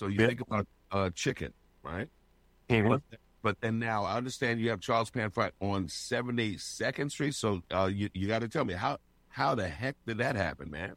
So you Yeah. think about chicken, right? Mhm. But then now I understand you have Charles Pan Fried on 72nd Street. So you got to tell me how the heck did that happen, man?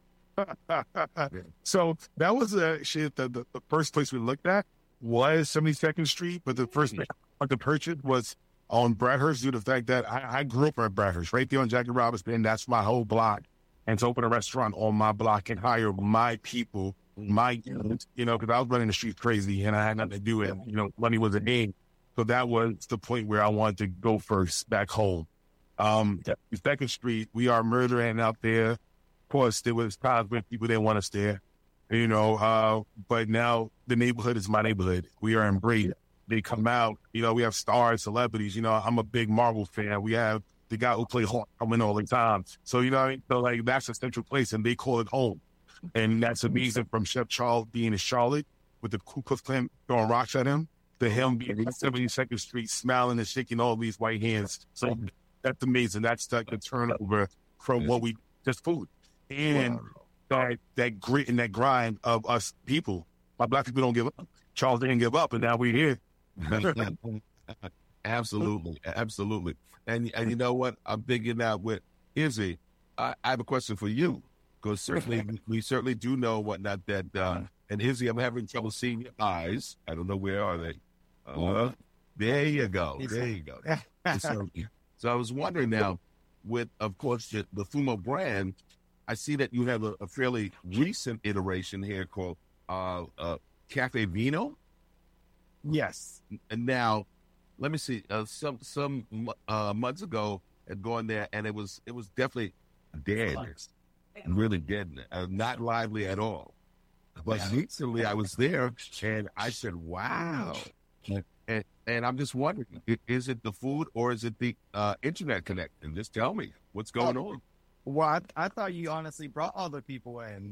So that was actually the first place we looked at was 72nd Street, but the first place I wanted to purchase was on Bradhurst due to the fact that I grew up at Bradhurst, right there on Jackie Robinson. That's my whole block. And to open a restaurant on my block and hire my people, my units, because I was running the streets crazy and I had nothing to do with it. Money was an aim. So that was the point where I wanted to go first back home. Second Street, we are murdering out there. Of course, there was times when people didn't want us there, but now the neighborhood is my neighborhood. We are embraced. They come out, we have stars, celebrities. I'm a big Marvel fan. We have the guy who plays Hawk coming all the time. So, so like that's a central place and they call it home. And that's amazing from Chef Charles being in Charlotte with the Ku Klux Klan throwing rocks at him to him being in 72nd Street smiling and shaking all these white hands. So that's amazing. That's like a turnover from what we just food. And that grit and that grind of us people. My black people don't give up. Charles didn't give up, and now we're here. Absolutely. And you know what? I'm thinking now with Izzy, I have a question for you. Because certainly, we certainly do know whatnot that, and Izzy, I'm having trouble seeing your eyes. I don't know, where are they? There you go. So I was wondering now, with, of course, the Fumo brand, I see that you have a fairly recent iteration here called Cafe Vino. Yes. And now, let me see. Some months ago, had gone there, and it was definitely dead, really dead, not lively at all. But recently, I was there, and I said, "Wow!" And I'm just wondering, is it the food or is it the internet connection? Just tell me what's going on. Well, I thought you honestly brought other people in.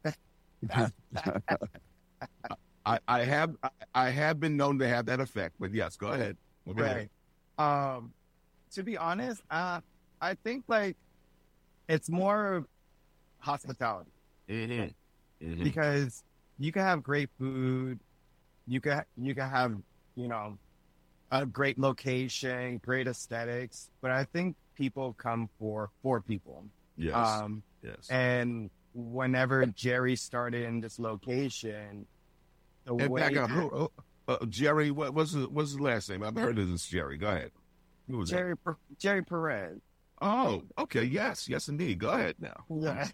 I have been known to have that effect, but yes, go ahead. Right. To be honest, I think like it's more hospitality because you can have great food, you can have a great location, great aesthetics, but I think people come for people. Yes. Yes. And whenever Jerry started in this location, Jerry, what was his last name? I've heard of this Jerry. Go ahead. Who was Jerry Perez. Oh, okay. Yes, indeed. Go ahead now. Yeah.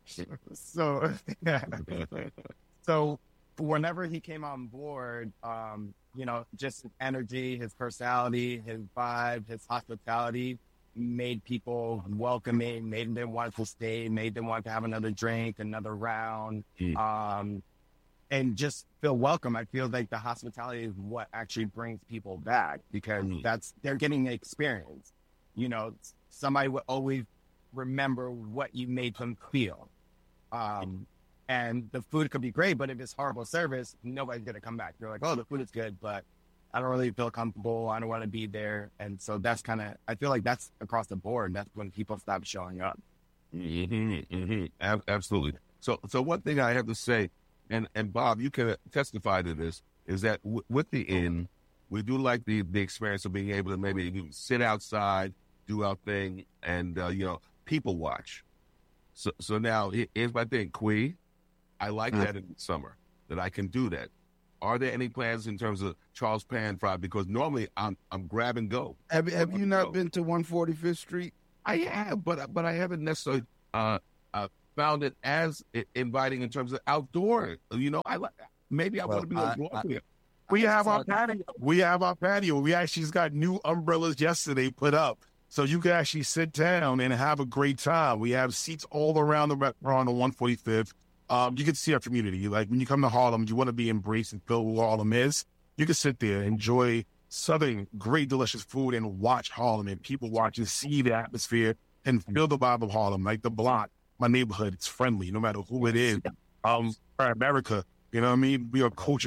So whenever he came on board, just his energy, his personality, his vibe, his hospitality made people welcoming, made them want to stay, made them want to have another drink, another round, and just feel welcome. I feel like the hospitality is what actually brings people back because they're getting the experience. Somebody will always remember what you made them feel. And the food could be great, but if it's horrible service, nobody's going to come back. They're like, oh, the food is good, but I don't really feel comfortable. I don't want to be there. And so that's I feel like that's across the board. That's when people stop showing up. Absolutely. So one thing I have to say, and Bob, you can testify to this, is that with the inn, we do like the experience of being able to maybe sit outside, do our thing, and, people watch. So now here's my thing, Quee. I like that in the summer, that I can do that. Are there any plans in terms of Charles Pan Fried? Because normally I'm grab and go. Have you not been to 145th Street? I have, but I haven't necessarily found it as inviting in terms of outdoor. I like. Maybe I want to be outdoor here. We have our patio. We actually just got new umbrellas yesterday put up. So you can actually sit down and have a great time. We have seats all around the restaurant on 145th. You can see our community. Like when you come to Harlem, you want to be embraced and feel who Harlem is. You can sit there, enjoy Southern, great, delicious food and watch Harlem and people watch and see the atmosphere and feel the vibe of Harlem. Like the block, my neighborhood, it's friendly no matter who it is. For America, you know what I mean? We are culture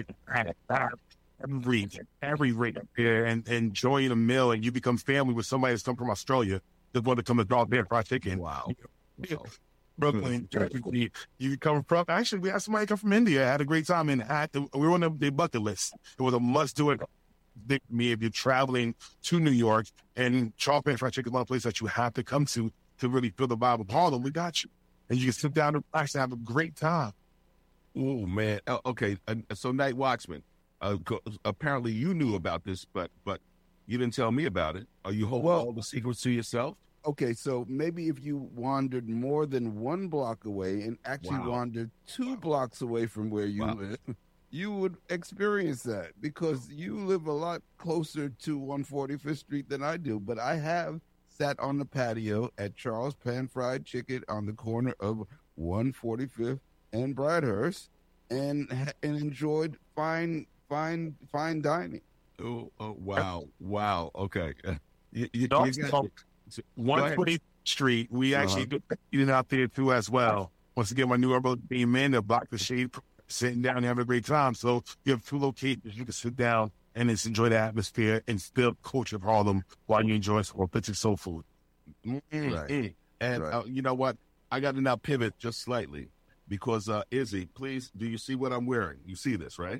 every rate up here and enjoying a meal and you become family with somebody that's come from Australia that want to come to Dog Bear Fried Chicken. Wow. Brooklyn. You come from? Actually, we had somebody come from India. Had a great time and we were on their bucket list. It was a must-do it. Me, if you're traveling to New York, and Charles Pan Fried Chicken is one place that you have to come to really feel the vibe of Harlem, we got you. And you can sit down and actually have a great time. Oh, man. Okay. So, Night Watchman, apparently you knew about this, but you didn't tell me about it. Are you holding all the secrets to yourself? Okay, so maybe if you wandered more than 1 block away and actually wandered 2 blocks away from where you live, you would experience that because you live a lot closer to 145th Street than I do. But I have sat on the patio at Charles Pan Fried Chicken on the corner of 145th and Bradhurst and enjoyed fine dining. Oh, wow. Okay. You got 120th Street. We actually eating out there too as well. Once again, my new urban team in to block the shade, sitting down and have a great time. So you have 2 locations. You can sit down and just enjoy the atmosphere and still culture of Harlem while you enjoy some authentic soul food. Right. And you know what? I got to now pivot just slightly because Izzy, please, do you see what I'm wearing? You see this, right?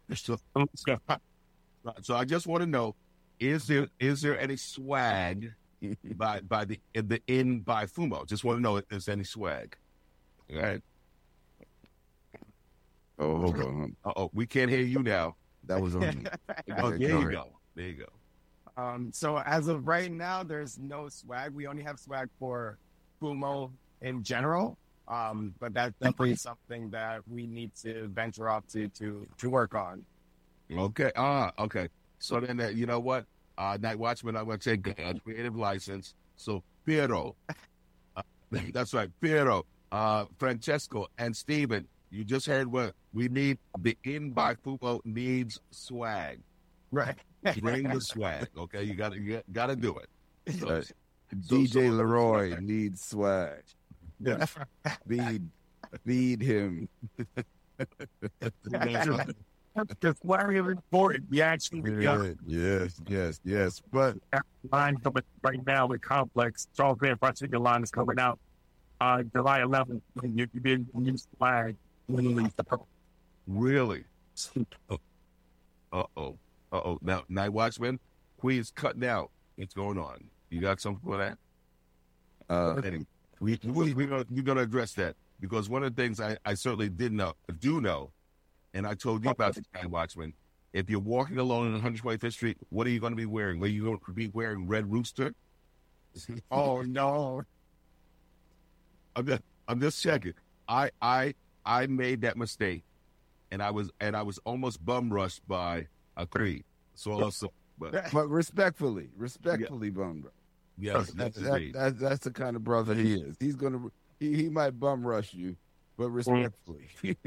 So I just want to know: is there any swag by the inn by Fumo? Just want to know if there's any swag. All right. Oh, hold on. We can't hear you now. That was on me. There you go. There you go. So as of right now, there's no swag. We only have swag for Fumo in general. But that's definitely something that we need to venture off to work on. Okay. Okay. So then, you know what? Night Watchman, I'm going to take a creative license. So, Piero. That's right. Piero, Francesco, and Steven, you just heard what we need. The Inn by Fumo needs swag. Right. Bring the swag. Okay. You got to do it. So, DJ Leroy needs swag. Yeah. Feed him. Because Larry reported, we actually got yes. But line coming right now with Complex. Charles Pan Fried Chicken line is coming out July 11th. You've been used flag. Really? Uh-oh. Now, Night Watchman, Queen's cutting out. What's going on? You got something for that? We're going to address that because one of the things I certainly do know, and I told you about the Night Watchman. If you're walking alone on 125th Street, what are you going to be wearing? Are you going to be wearing Red Rooster? Oh no! I'm just checking. I made that mistake, and I was almost bum rushed by a Creed. But respectfully, bum rush. Yes, that's the kind of brother he is. He's he might bum rush you, but respectfully.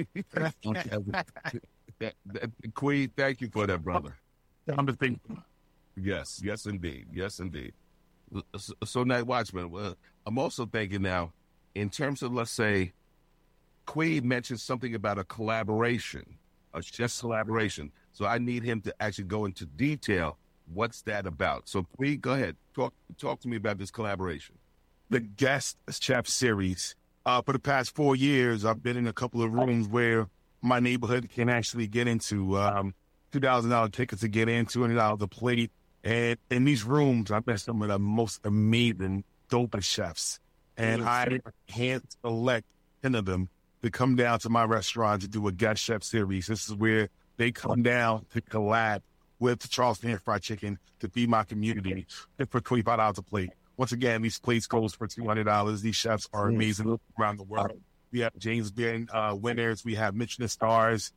Queen, thank you for that, brother. I'm just thinking. Yes, indeed. So, Night Watchman, I'm also thinking now, in terms of, let's say, Queen mentioned something about a collaboration, a chess collaboration. So I need him to actually go into detail. What's that about? So, Queen, go ahead. Talk to me about this collaboration. The guest chef series. For the past 4 years, I've been in a couple of rooms where my neighborhood can actually get into $2,000 tickets to get in, $200 a plate. And in these rooms, I met some of the most amazing, dopest chefs. And I hand select 10 of them to come down to my restaurant to do a guest chef series. This is where they come down to collab with Charles Pan Fried Chicken to feed my community for $25 a plate. Once again, these plates goes for $200. These chefs are amazing around the world. We have James Beard winners. We have Michelin stars.